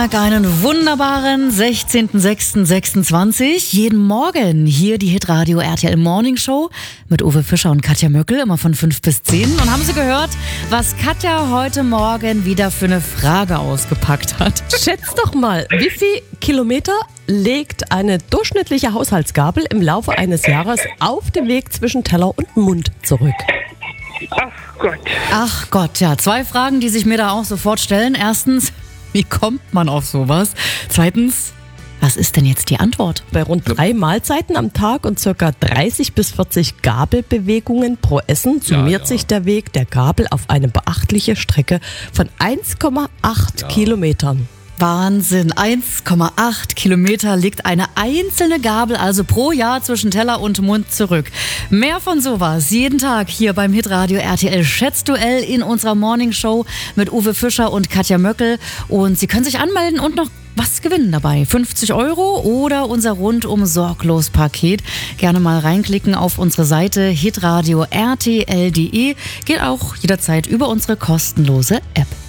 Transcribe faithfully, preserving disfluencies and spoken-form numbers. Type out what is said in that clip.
Donnerstag, einen wunderbaren sechzehnten sechsten sechsundzwanzig. Jeden Morgen hier die Hitradio R T L Morning Show mit Uwe Fischer und Katja Möckel, immer von fünf bis zehn. Und haben Sie gehört, was Katja heute Morgen wieder für eine Frage ausgepackt hat? Schätzt doch mal, wie viel Kilometer legt eine durchschnittliche Haushaltsgabel im Laufe eines Jahres auf dem Weg zwischen Teller und Mund zurück? Ach Gott. Ach Gott, ja, zwei Fragen, die sich mir da auch sofort stellen. Erstens, wie kommt man auf sowas? Zweitens, was ist denn jetzt die Antwort? Bei rund drei Mahlzeiten am Tag und ca. dreißig bis vierzig Gabelbewegungen pro Essen summiert Ja, ja. sich der Weg der Gabel auf eine beachtliche Strecke von eins Komma acht Ja. Kilometern. Wahnsinn, eins Komma acht Kilometer liegt eine einzelne Gabel also pro Jahr zwischen Teller und Mund zurück. Mehr von sowas jeden Tag hier beim Hitradio R T L Schätzduell in unserer Morning Show mit Uwe Fischer und Katja Möckel. Und Sie können sich anmelden und noch was gewinnen dabei. fünfzig Euro oder unser rundum sorglos Paket. Gerne mal reinklicken auf unsere Seite hitradio R T L punkt de. Geht auch jederzeit über unsere kostenlose App.